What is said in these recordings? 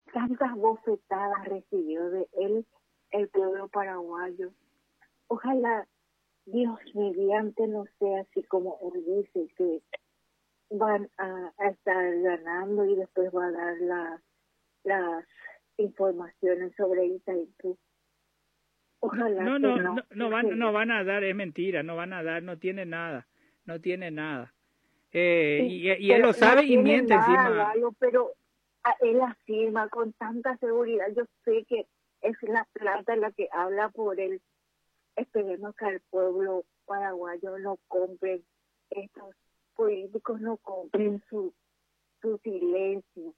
tantas bofetadas recibió de él el pueblo paraguayo. Ojalá Dios mediante no sea así como él dice, que van a estar ganando y después va a dar las informaciones sobre Itaipú. Ojalá No, que no, no. no, no van a dar, es mentira, no van a dar, no tiene nada, no tiene nada. Sí, Y él pero lo no sabe y tiene miente nada, encima. Galo, pero él afirma con tanta seguridad. Yo sé que es la plata la que habla por él. Esperemos que el pueblo paraguayo no compre, estos políticos no compren su silencio,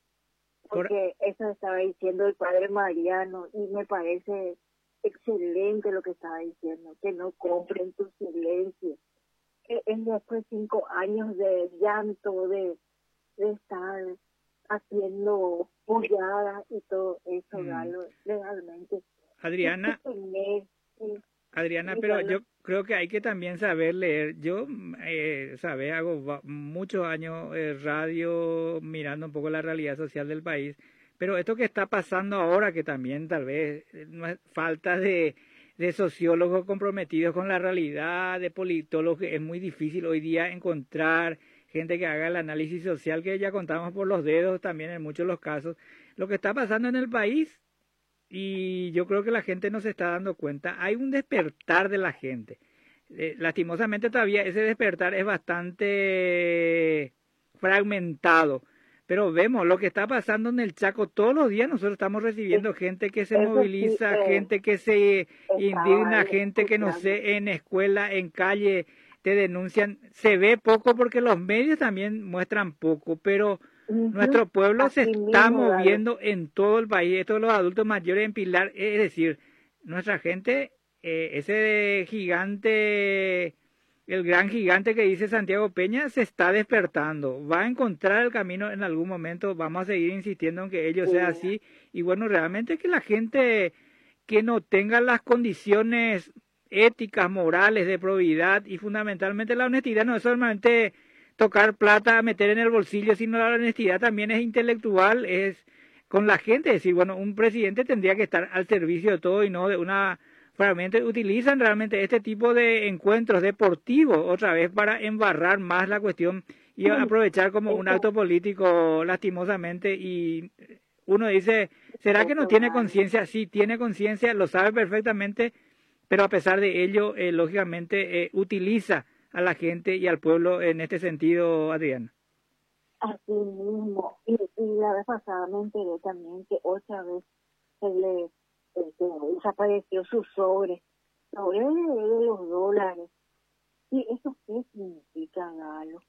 Por, porque eso estaba diciendo el padre Mariano y me parece excelente lo que estaba diciendo, que no compren su silencio. Es después 5 años de llanto, de estar haciendo polladas y todo eso, mm, Galo, realmente. Es que Adriana, tener, sí, Adriana, sí, pero Galo. yo creo que hay que también saber leer. Yo, sabe, hago muchos años radio, mirando un poco la realidad social del país, pero esto que está pasando ahora, que también tal vez no es falta de sociólogos comprometidos con la realidad, de politólogos, es muy difícil hoy día encontrar gente que haga el análisis social que ya contamos por los dedos también en muchos de los casos. Lo que está pasando en el país y yo creo que la gente no se está dando cuenta. Hay un despertar de la gente. Lastimosamente todavía ese despertar es bastante fragmentado. Pero vemos lo que está pasando en el Chaco todos los días. Nosotros estamos Es- recibiendo gente que se Eso sí, moviliza, gente que se estaba indigna, ahí gente que no escuchando. sé, en escuela, en calle, te denuncian. Se ve poco porque los medios también muestran poco, pero Ujú. nuestro pueblo se Así está mismo, Galo. moviendo en todo el país, esto de los adultos mayores en Pilar, es decir, nuestra gente, ese gigante, el gran gigante que dice Santiago Peña, se está despertando, va a encontrar el camino en algún momento, vamos a seguir insistiendo en que ello Sí, sea así, y bueno, realmente que la gente que no tenga las condiciones éticas, morales, de probidad y fundamentalmente la honestidad, no es solamente tocar plata, meter en el bolsillo, sino la honestidad también es intelectual, es con la gente, es decir, bueno, un presidente tendría que estar al servicio de todo y no de una fragmento. Utilizan realmente este tipo de encuentros deportivos otra vez para embarrar más la cuestión y aprovechar como un eso, acto político lastimosamente y uno dice, ¿será que no eso, tiene Galo. conciencia? Sí, tiene conciencia, lo sabe perfectamente, pero a pesar de ello, lógicamente, utiliza a la gente y al pueblo en este sentido, Adrián. Así mismo. Y la vez pasada me enteré también que otra vez se le desapareció su sobre de los dólares. ¿Y eso qué significa, Galo?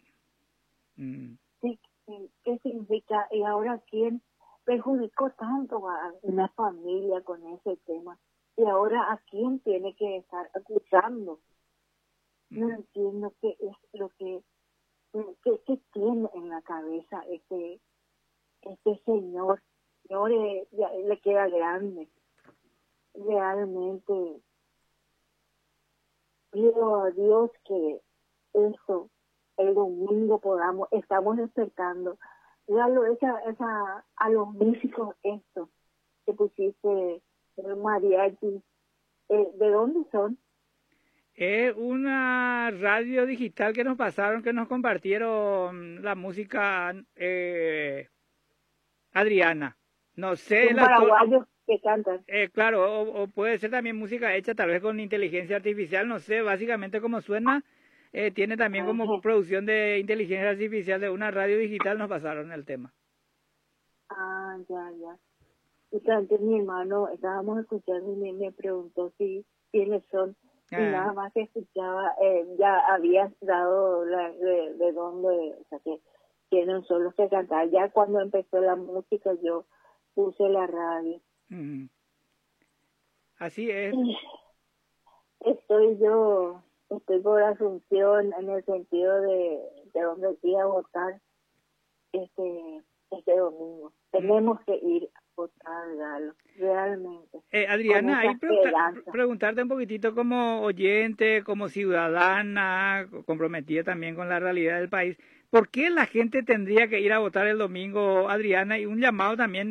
Mm. Sí, ¿qué significa? Y ahora, ¿quién perjudicó tanto a una familia con ese tema? Y ahora, ¿a quién tiene que estar acusando? No Mm. entiendo qué es lo que tiene en la cabeza este señor. Señor, ya le queda grande. Realmente pido a Dios que eso, el domingo estamos despertando. Dígalo, a los músicos esto, que pusiste el mariachi, ¿de dónde son? Es una radio digital que nos pasaron, que nos compartieron la música Adriana. No sé Son el autor, paraguayos que cantan. claro, o puede ser también música hecha tal vez con inteligencia artificial, no sé, básicamente como suena, tiene también como Ajá. producción de inteligencia artificial de una radio digital, nos pasaron el tema. Ah, ya, ya. Y antes mi hermano, estábamos escuchando y me preguntó quiénes son, y Ah, nada más que escuchaba, ya habías dado de dónde, o sea, que quiénes son los que cantaban. Ya cuando empezó la música yo puse la radio. mm, así es. Y estoy por Asunción en el sentido de donde fui a votar este domingo. Mm. Tenemos que ir a votar, Galo, realmente, con Adriana, esa ahí esperanza. preguntarte un poquitito como oyente, como ciudadana, comprometida también con la realidad del país, ¿por qué la gente tendría que ir a votar el domingo, Adriana? Y un llamado también